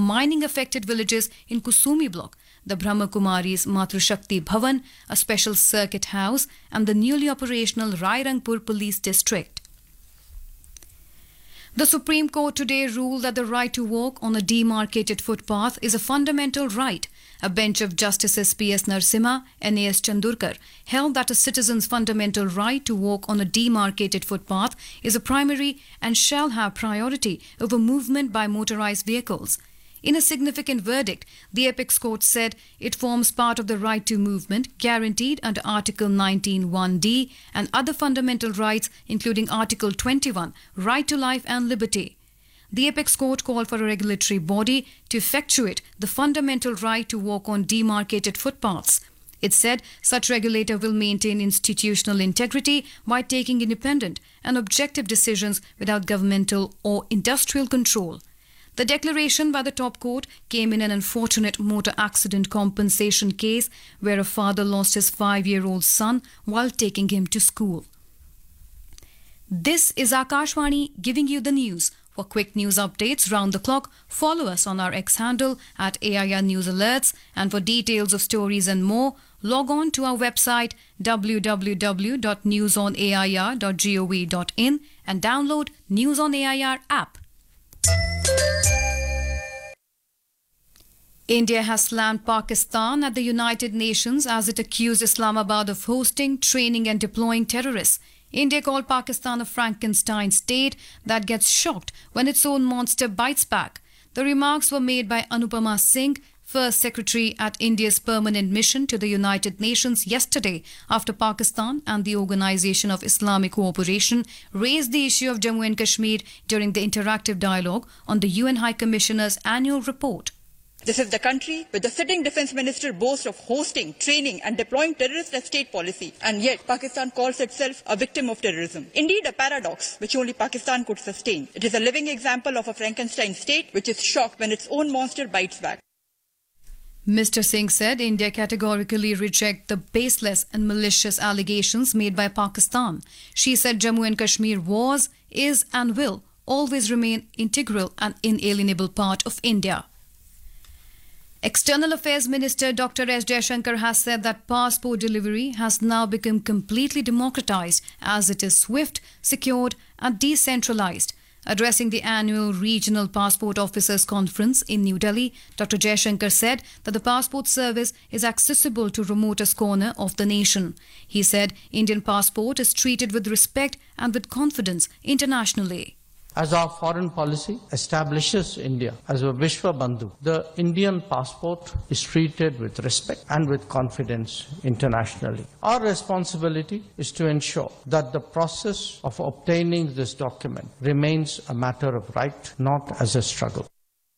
mining-affected villages in Kusumi block, the Brahma Kumari's Matru Shakti Bhavan, a special circuit house, and the newly operational Rairangpur Police District. The Supreme Court today ruled that the right to walk on a demarcated footpath is a fundamental right. A bench of Justices P.S. Narasimha and A.S. Chandurkar held that a citizen's fundamental right to walk on a demarcated footpath is a primary and shall have priority over movement by motorized vehicles. In a significant verdict, the Apex Court said it forms part of the right to movement guaranteed under Article 19(1)(d) and other fundamental rights, including Article 21, right to life and liberty. The Apex Court called for a regulatory body to effectuate the fundamental right to walk on demarcated footpaths. It said such regulator will maintain institutional integrity by taking independent and objective decisions without governmental or industrial control. The declaration by the top court came in an unfortunate motor accident compensation case where a father lost his 5-year-old son while taking him to school. This is Akashvani giving you the news. For quick news updates round the clock, follow us on our X handle at AIR News Alerts, and for details of stories and more, log on to our website www.newsonair.gov.in and download News on AIR app. India has slammed Pakistan at the United Nations as it accused Islamabad of hosting, training and deploying terrorists. India called Pakistan a Frankenstein state that gets shocked when its own monster bites back. The remarks were made by Anupama Singh, First Secretary at India's permanent mission to the United Nations yesterday after Pakistan and the Organization of Islamic Cooperation raised the issue of Jammu and Kashmir during the interactive dialogue on the UN High Commissioner's annual report. This is the country where the sitting defense minister boasts of hosting, training and deploying terrorists as state policy, and yet Pakistan calls itself a victim of terrorism. Indeed, a paradox which only Pakistan could sustain. It is a living example of a Frankenstein state which is shocked when its own monster bites back. Mr. Singh said India categorically rejects the baseless and malicious allegations made by Pakistan. She said Jammu and Kashmir was, is and will always remain integral and inalienable part of India. External Affairs Minister Dr. S. Jaishankar has said that passport delivery has now become completely democratized as it is swift, secured and decentralized. Addressing the annual Regional Passport Officers Conference in New Delhi, Dr. Jaishankar said that the passport service is accessible to remotest corner of the nation. He said Indian passport is treated with respect and with confidence internationally. As our foreign policy establishes India as a Vishwa Bandhu, the Indian passport is treated with respect and with confidence internationally. Our responsibility is to ensure that the process of obtaining this document remains a matter of right, not as a struggle.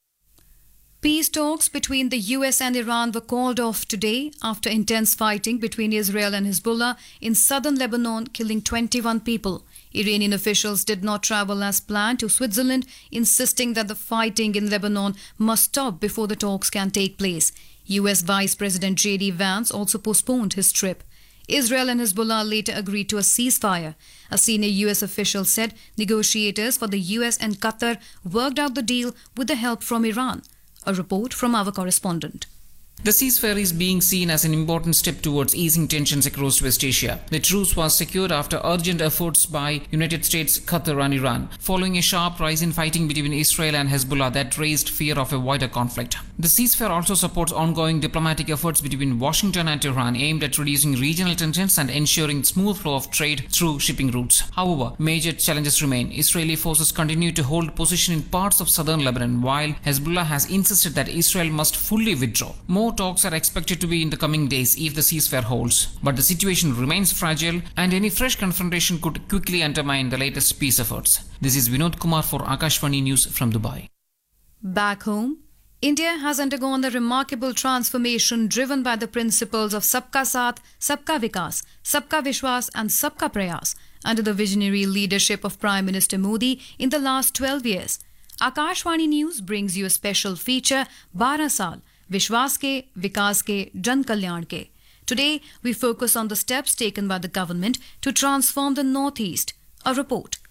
Peace talks between the US and Iran were called off today after intense fighting between Israel and Hezbollah in southern Lebanon, killing 21 people. Iranian officials did not travel as planned to Switzerland, insisting that the fighting in Lebanon must stop before the talks can take place. US Vice President J.D. Vance also postponed his trip. Israel and Hezbollah later agreed to a ceasefire. A senior US official said negotiators for the US and Qatar worked out the deal with the help from Iran. A report from our correspondent. The ceasefire is being seen as an important step towards easing tensions across West Asia. The truce was secured after urgent efforts by United States, Qatar and Iran, following a sharp rise in fighting between Israel and Hezbollah that raised fear of a wider conflict. The ceasefire also supports ongoing diplomatic efforts between Washington and Tehran aimed at reducing regional tensions and ensuring smooth flow of trade through shipping routes. However, major challenges remain. Israeli forces continue to hold position in parts of southern Lebanon, while Hezbollah has insisted that Israel must fully withdraw. More talks are expected to be in the coming days if the ceasefire holds. But the situation remains fragile and any fresh confrontation could quickly undermine the latest peace efforts. This is Vinod Kumar for Akashvani News from Dubai. Back home, India has undergone a remarkable transformation driven by the principles of Sabka Saath, Sabka Vikas, Sabka Vishwas and Sabka Prayas under the visionary leadership of Prime Minister Modi in the last 12 years. Akashvani News brings you a special feature, 12 Saal, Vishwas ke, Vikas ke, Jan Kalyan ke. Today, we focus on the steps taken by the government to transform the Northeast. A report.